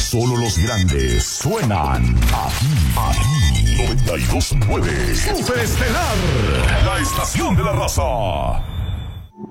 Solo los grandes suenan aquí. 92.9 Superestelar, la estación de la raza.